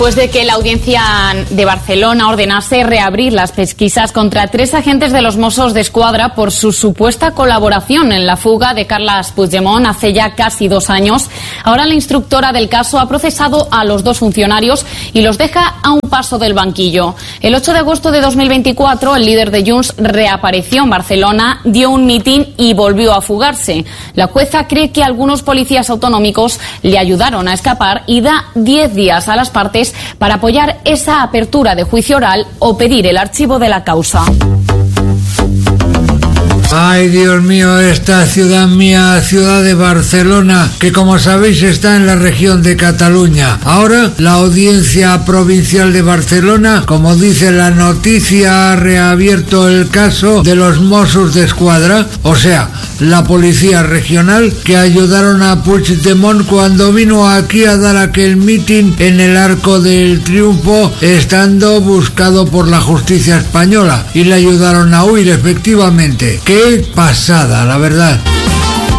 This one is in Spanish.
Después de que la Audiencia de Barcelona ordenase reabrir las pesquisas contra 3 agentes de los Mossos d'Esquadra por su supuesta colaboración en la fuga de Carles Puigdemont hace ya casi 2 años, ahora la instructora del caso ha procesado a los 2 funcionarios y los deja a un paso del banquillo. El 8 de agosto de 2024, el líder de Junts reapareció en Barcelona, dio un mitin y volvió a fugarse. La jueza cree que algunos policías autonómicos le ayudaron a escapar y da 10 días a las partes para apoyar esa apertura de juicio oral o pedir el archivo de la causa. Ay, Dios mío, esta ciudad mía, ciudad de Barcelona, que como sabéis está en la región de Cataluña. Ahora, la Audiencia Provincial de Barcelona, como dice la noticia, ha reabierto el caso de los Mossos d'Esquadra, o sea, la policía regional, que ayudaron a Puigdemont cuando vino aquí a dar aquel mitin en el Arco del Triunfo, estando buscado por la justicia española, y le ayudaron a huir, efectivamente. ¡Qué pasada, la verdad!